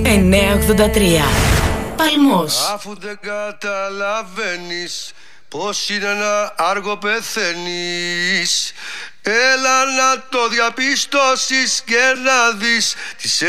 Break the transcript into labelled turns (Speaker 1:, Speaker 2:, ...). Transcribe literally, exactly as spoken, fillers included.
Speaker 1: εννιακόσια ογδόντα τρία. Παλμός.
Speaker 2: Αφού δεν καταλαβαίνεις πως είναι ένα άργο πεθαίνεις, έλα να το διαπιστώσεις και να δεις τις